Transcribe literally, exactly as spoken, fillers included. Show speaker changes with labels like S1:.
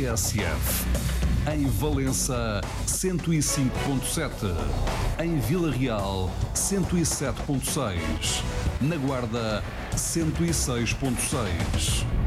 S1: S F. Em Valença, cento e cinco ponto sete. Em Vila Real, cento e sete ponto seis. Na Guarda, cento e seis ponto seis.